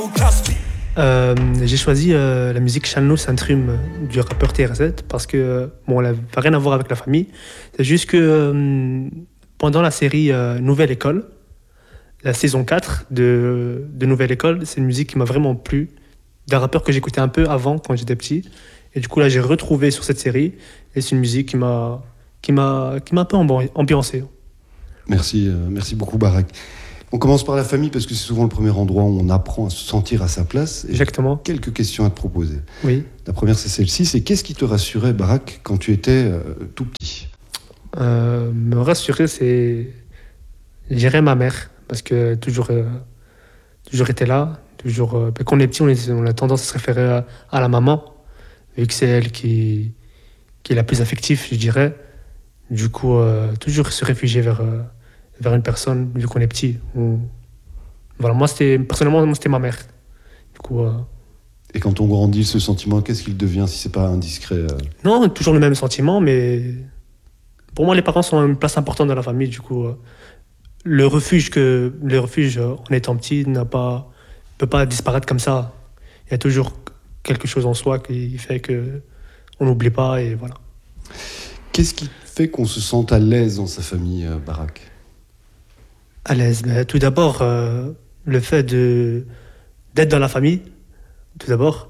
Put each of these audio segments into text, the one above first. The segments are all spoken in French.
J'ai choisi la musique Shalno Centrum du rappeur TRZ parce que, bon, elle n'a rien à voir avec la famille. C'est juste que pendant la série Nouvelle École, la saison 4 de Nouvelle École, c'est une musique qui m'a vraiment plu, d'un rappeur que j'écoutais un peu avant quand j'étais petit. Et du coup, là, j'ai retrouvé sur cette série et c'est une musique qui m'a un peu ambiancé. Merci beaucoup, Barak. On commence par la famille parce que c'est souvent le premier endroit où on apprend à se sentir à sa place. Et Exactement. Quelques questions à te proposer. Oui. La première, c'est celle-ci. C'est qu'est-ce qui te rassurait, Barak, quand tu étais tout petit ? Me rassurer, c'est gérer ma mère parce que toujours été là. Quand on est petit, on a tendance à se référer à la maman, vu que c'est elle qui est la plus affective, je dirais. Du coup, toujours se réfugier vers une personne, vu qu'on est petit. Voilà, personnellement, c'était ma mère. Du coup, Et quand on grandit, ce sentiment, qu'est-ce qu'il devient si c'est pas indiscret ? Non, toujours le même sentiment, mais pour moi, les parents sont une place importante dans la famille. Du coup, le refuge en étant petit peut pas disparaître comme ça. Il y a toujours quelque chose en soi qui fait que on n'oublie pas et voilà. Qu'est-ce qui fait qu'on se sente à l'aise dans sa famille, Barak ? À l'aise. Mais tout d'abord, le fait d'être dans la famille, tout d'abord.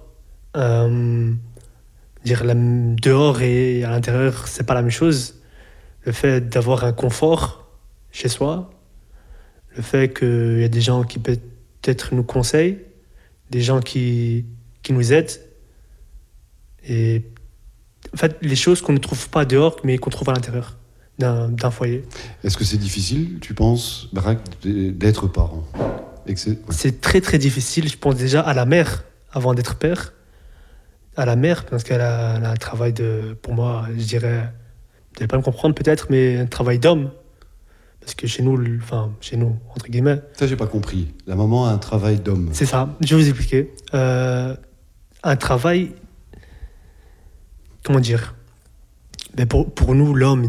Dehors et à l'intérieur, c'est pas la même chose. Le fait d'avoir un confort chez soi, le fait qu'il y a des gens qui peut-être nous conseillent, des gens qui nous aident. Et en fait, les choses qu'on ne trouve pas dehors, mais qu'on trouve à l'intérieur d'un foyer. Est-ce que c'est difficile, tu penses, Barak, d'être parent ? C'est très très difficile, je pense déjà à la mère avant d'être père. À la mère, parce qu'elle a un travail pour moi, je dirais, vous n'allez pas me comprendre peut-être, mais un travail d'homme. Parce que chez nous, entre guillemets. Ça, j'ai pas compris. La maman a un travail d'homme. C'est ça, je vais vous expliquer. Un travail, comment dire ? Mais pour nous, l'homme, il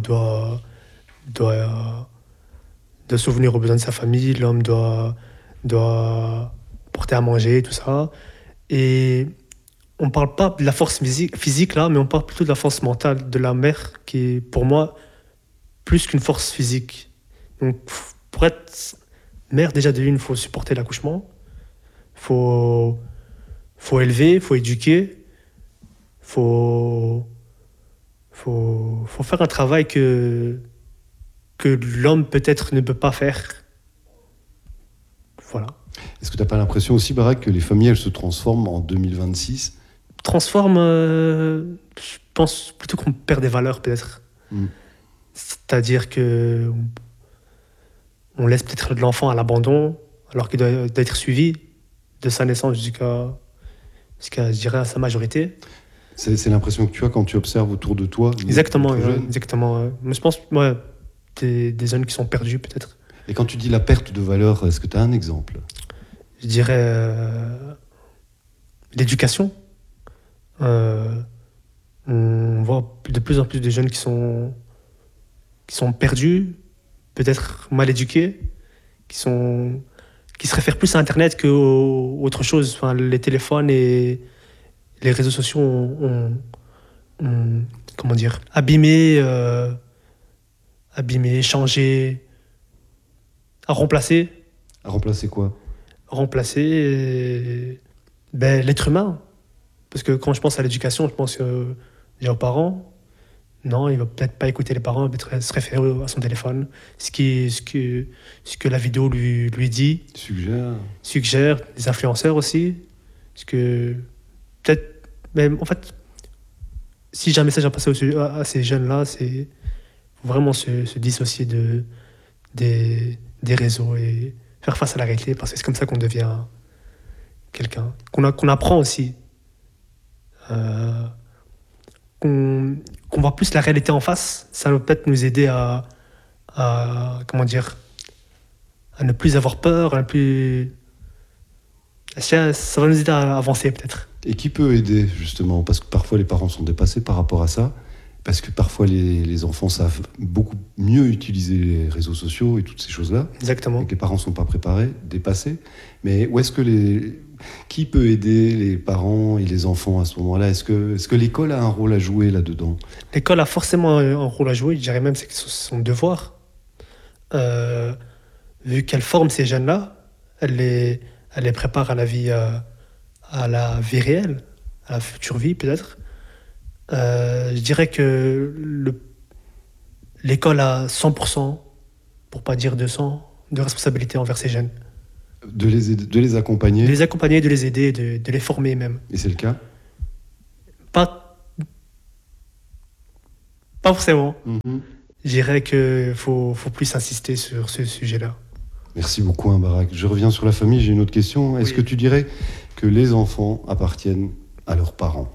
doit souvenir aux besoins de sa famille, l'homme doit porter à manger, tout ça. Et on ne parle pas de la force physique là, mais on parle plutôt de la force mentale de la mère, qui est pour moi plus qu'une force physique. Donc pour être mère, déjà de une, il faut supporter l'accouchement, faut élever, faut éduquer, faut faire un travail que l'homme peut-être ne peut pas faire. Voilà. Est-ce que tu n'as pas l'impression aussi, Barak, que les familles, elles se transforment en 2026 ? Je pense plutôt qu'on perd des valeurs peut-être. C'est-à-dire que on laisse peut-être l'enfant à l'abandon alors qu'il doit être suivi de sa naissance jusqu'à je dirais, à sa majorité. C'est l'impression que tu as quand tu observes autour de toi. Exactement. Mais je pense des jeunes qui sont perdus peut-être. Et quand tu dis la perte de valeur, est-ce que tu as un exemple ? Je dirais l'éducation. On voit de plus en plus de jeunes qui sont perdus, peut-être mal éduqués, qui se réfèrent plus à Internet qu'autre chose. Enfin, les téléphones et les réseaux sociaux ont comment dire, abîmé, changé, à remplacer. À remplacer quoi ? L'être humain. Parce que quand je pense à l'éducation, je pense déjà aux parents. Non, il va peut-être pas écouter les parents, il va peut-être se référer à son téléphone. Ce que la vidéo lui dit. Suggère. Les influenceurs aussi. Parce que peut-être, même en fait, si j'ai un message à passer à ces jeunes-là, c'est vraiment se dissocier des réseaux et faire face à la réalité, parce que c'est comme ça qu'on devient quelqu'un. Qu'on apprend aussi. Qu'on voit plus la réalité en face, ça va peut-être nous aider à ne plus avoir peur, ça va nous aider à avancer peut-être. Et qui peut aider justement ? Parce que parfois les parents sont dépassés par rapport à ça, parce que parfois les enfants savent beaucoup mieux utiliser les réseaux sociaux et toutes ces choses-là. Exactement. Et que les parents ne sont pas préparés, dépassés. Mais où est-ce que Qui peut aider les parents et les enfants à ce moment-là? Est-ce que l'école a un rôle à jouer là-dedans? L'école a forcément un rôle à jouer, je dirais même que c'est son devoir. Euh, Vu qu'elle forme ces jeunes-là, elle les prépare à la vie réelle, à la future vie peut-être. Je dirais que l'école a 100%, pour pas dire 200, de responsabilité envers ces jeunes. De les accompagner, De les accompagner, de les aider, de les former même. et c'est le cas. Pas, pas forcément. Mhm. Je dirais qu'il faut plus insister sur ce sujet-là. Merci beaucoup, hein, Barak. Je reviens sur la famille, j'ai une autre question. Est-ce Oui. que tu dirais que les enfants appartiennent à leurs parents?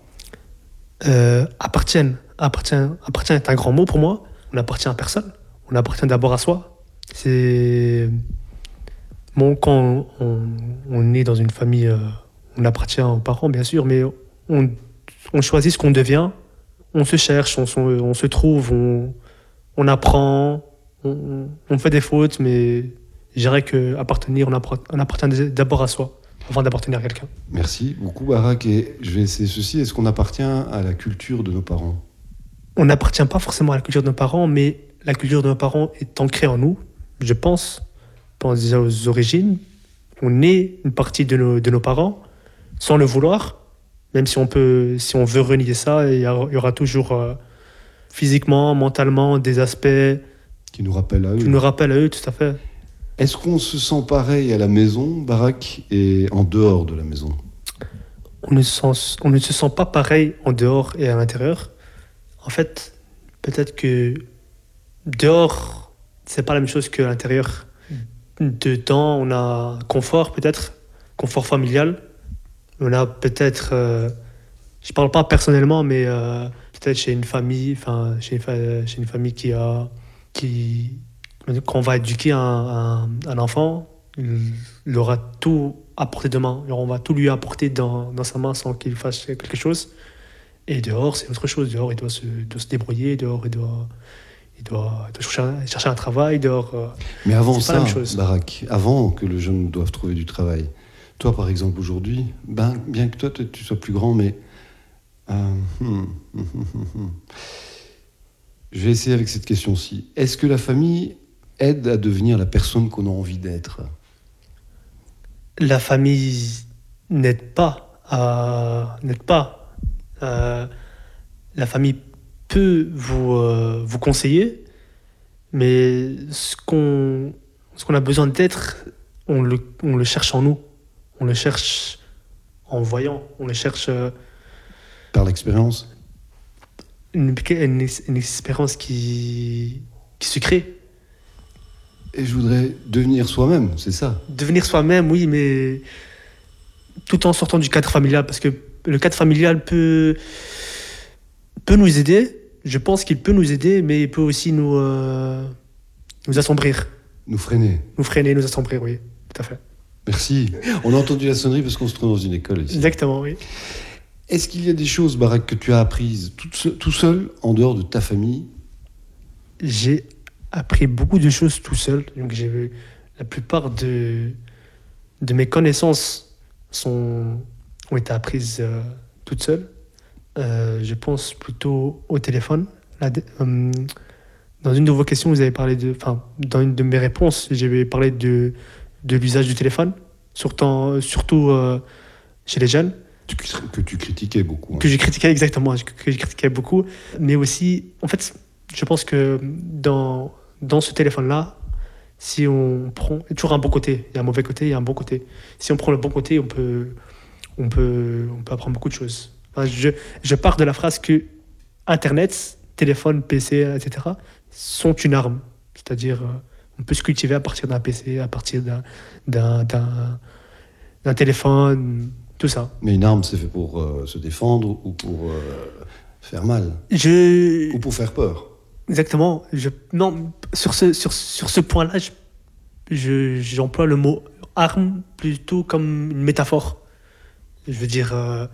Appartient est un grand mot pour moi. On n'appartient à personne. On appartient d'abord à soi. C'est bon quand on est dans une famille, on appartient aux parents bien sûr, mais on, on choisit ce qu'on devient. On se cherche, on se trouve, on apprend, on fait des fautes, mais je dirais que appartenir, on appartient d'abord à soi avant d'appartenir à quelqu'un. Merci beaucoup, Barak. Et je vais essayer ceci. Est-ce qu'on appartient à la culture de nos parents? On n'appartient pas forcément à la culture de nos parents, mais la culture de nos parents est ancrée en nous, je pense. Pense déjà aux origines. On est une partie de nos parents, sans le vouloir. Même si on veut renier ça, il y aura toujours physiquement, mentalement, des aspects Qui nous rappellent à eux. qui nous rappellent à eux, tout à fait. Est-ce qu'on se sent pareil à la maison, Barak, et en dehors de la maison? On ne se sent pas pareil en dehors et à l'intérieur. En fait, peut-être que dehors, c'est pas la même chose qu'à l'intérieur. Dedans, on a confort, peut-être, confort familial. On a peut-être, je parle pas personnellement, mais peut-être chez une famille, enfin, chez une famille qui, quand on va éduquer un enfant, il aura tout à portée de main. Alors, on va tout lui apporter dans sa main sans qu'il fasse quelque chose. Et dehors, c'est autre chose. Dehors, doit se débrouiller. Dehors, il doit chercher un travail. Dehors, Mais avant c'est pas la ça, même chose. Barak, avant que le jeune doive trouver du travail, toi, par exemple, aujourd'hui, bien que toi, tu sois plus grand, mais... Je vais essayer avec cette question-ci. Est-ce que la famille aide à devenir la personne qu'on a envie d'être? La famille n'aide pas. La famille peut vous conseiller, mais ce qu'on a besoin d'être, on le cherche en nous. On le cherche en voyant. On le cherche Par l'expérience? une expérience qui se crée. Et je voudrais devenir soi-même, c'est ça. Devenir soi-même, oui, mais tout en sortant du cadre familial, parce que le cadre familial peut nous aider. Je pense qu'il peut nous aider, mais il peut aussi nous assombrir, Nous freiner. nous freiner, nous assombrir, oui, tout à fait. Merci. On a entendu la sonnerie parce qu'on se trouve dans une école ici. Exactement, oui. Est-ce qu'il y a des choses, Barak, que tu as apprises tout seul, en dehors de ta famille? J'ai appris beaucoup de choses tout seul. Donc j'ai vu la plupart de mes connaissances ont été apprises toutes seules. Je pense plutôt au téléphone. Dans une de vos questions, vous avez parlé dans une de mes réponses, j'avais parlé de l'usage du téléphone, surtout chez les jeunes. Que tu critiquais beaucoup. Hein. Que j'ai critiqué exactement, que j'ai critiqué beaucoup. Mais aussi, en fait, je pense que dans ce téléphone-là, si on prend... Il y a toujours un bon côté. Il y a un mauvais côté, il y a un bon côté. Si on prend le bon côté, on peut apprendre beaucoup de choses. Enfin, je pars de la phrase que Internet, téléphone, PC, etc., sont une arme. C'est-à-dire, on peut se cultiver à partir d'un PC, à partir d'un téléphone, tout ça. Mais une arme, c'est fait pour se défendre ou pour faire mal ou pour faire peur. Exactement. Non, sur ce point-là, j'emploie le mot arme plutôt comme une métaphore. Je veux dire,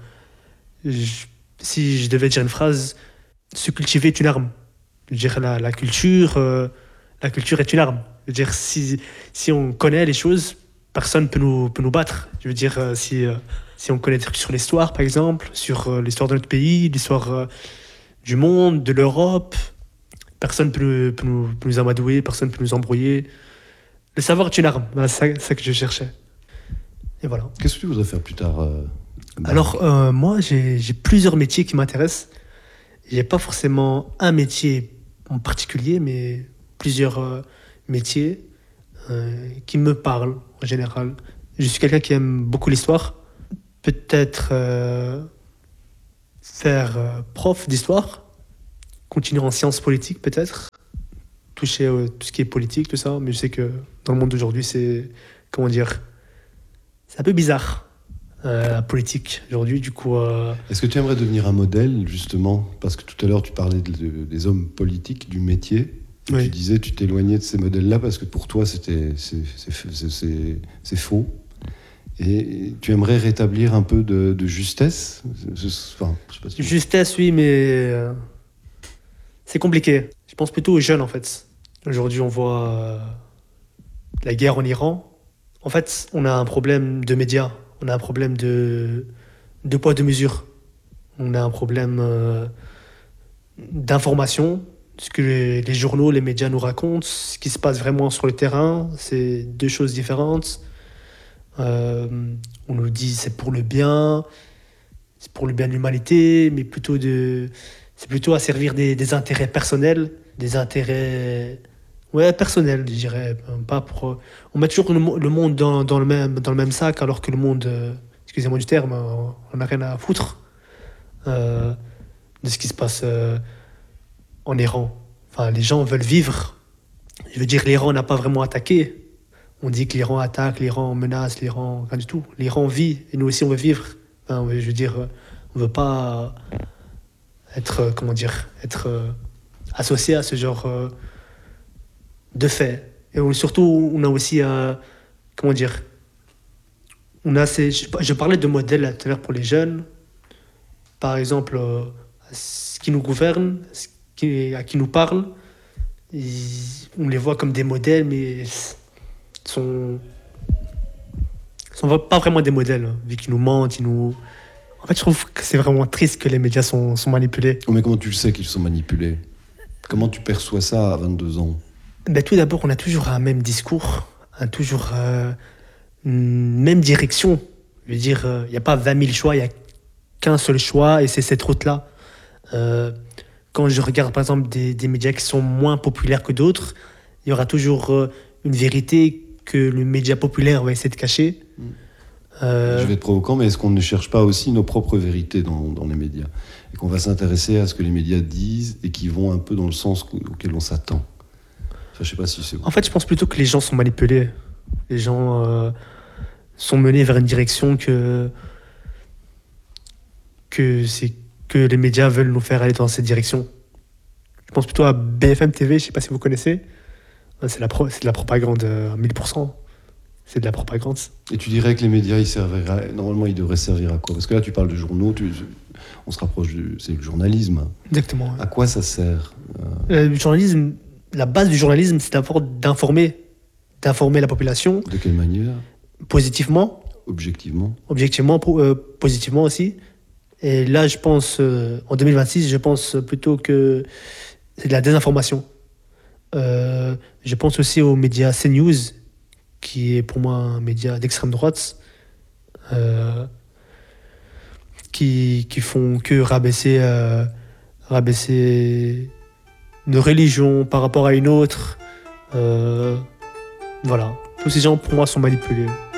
si je devais dire une phrase, se cultiver est une arme. Je veux dire, la culture est une arme. Je veux dire, si on connaît les choses, personne peut nous battre. Je veux dire, si on connaît des trucs sur l'histoire, par exemple, sur l'histoire de notre pays, l'histoire du monde, de l'Europe, personne peut nous amadouer, personne peut nous embrouiller. Le savoir est une arme, voilà, c'est ça que je cherchais. Et voilà. Qu'est-ce que tu voudrais faire plus tard Alors, moi, j'ai plusieurs métiers qui m'intéressent. J'ai pas forcément un métier en particulier, mais plusieurs métiers qui me parlent en général. Je suis quelqu'un qui aime beaucoup l'histoire. Peut-être faire prof d'histoire, continuer en sciences politiques peut-être, toucher tout ce qui est politique, tout ça. Mais je sais que dans le monde d'aujourd'hui, c'est, comment dire, c'est un peu bizarre. La politique aujourd'hui, du coup. Est-ce que tu aimerais devenir un modèle, justement? Parce que tout à l'heure, tu parlais des hommes politiques, du métier. Et Oui. tu disais, tu t'éloignais de ces modèles-là parce que pour toi, c'est faux. Et tu aimerais rétablir un peu de justesse? Enfin, je sais pas si tu- Justesse, oui, mais c'est compliqué. Je pense plutôt aux jeunes, en fait. Aujourd'hui, on voit la guerre en Iran. En fait, on a un problème de médias. On a un problème de poids, de mesure. On a un problème d'information. Ce que les journaux, les médias nous racontent, ce qui se passe vraiment sur le terrain, c'est deux choses différentes. On nous dit c'est pour le bien, c'est pour le bien de l'humanité, mais c'est plutôt à servir des intérêts personnels, des intérêts personnels, je dirais. Pas pour, on met toujours le monde dans le même sac, alors que le monde, excusez-moi du terme, on n'a rien à foutre euh, de ce qui se passe en Iran. Enfin, les gens veulent vivre. Je veux dire, l'Iran n'a pas vraiment attaqué. On dit que l'Iran attaque, l'Iran menace, l'Iran... Rien du tout. L'Iran vit, et nous aussi on veut vivre. Enfin, je veux dire, on veut pas être, comment dire, être associé à ce genre de faits. Et surtout, on a aussi, comment dire, je parlais de modèles tout à l'heure pour les jeunes. Par exemple, ce qui nous gouverne, à qui nous parle, on les voit comme des modèles, mais sont pas vraiment des modèles, hein, vu qu'ils nous mentent, ils nous... En fait, je trouve que c'est vraiment triste que les médias sont manipulés. Oh, mais comment tu le sais qu'ils sont manipulés? Comment tu perçois ça à 22 ans? Ben, tout d'abord, on a toujours un même discours, toujours une même direction. Je veux dire, il n'y a pas 20 000 choix, il n'y a qu'un seul choix, et c'est cette route-là. Quand je regarde, par exemple, des médias qui sont moins populaires que d'autres, il y aura toujours une vérité que le média populaire va essayer de cacher. Je vais être provocant, mais est-ce qu'on ne cherche pas aussi nos propres vérités dans les médias? Et qu'on va s'intéresser à ce que les médias disent et qui vont un peu dans le sens auquel on s'attend? Enfin, je sais pas si c'est... En fait, je pense plutôt que les gens sont manipulés. Les gens sont menés vers une direction que les médias veulent nous faire aller dans cette direction. Je pense plutôt à BFM TV, je sais pas si vous connaissez. C'est de la propagande à 1000%. C'est de la propagande. Et tu dirais que les médias, normalement, ils devraient servir à quoi? Parce que là, tu parles de journaux, on se rapproche c'est le journalisme. Exactement. Ouais. À quoi ça sert? Le journalisme, la base du journalisme, c'est d'abord d'informer la population. De quelle manière? Positivement. Objectivement. Objectivement, positivement aussi. Et là, je pense, en 2026, je pense plutôt que c'est de la désinformation. Je pense aussi aux médias CNews, qui est pour moi un média d'extrême droite, qui font que rabaisser une religion par rapport à une autre. Voilà. Tous ces gens, pour moi, sont manipulés.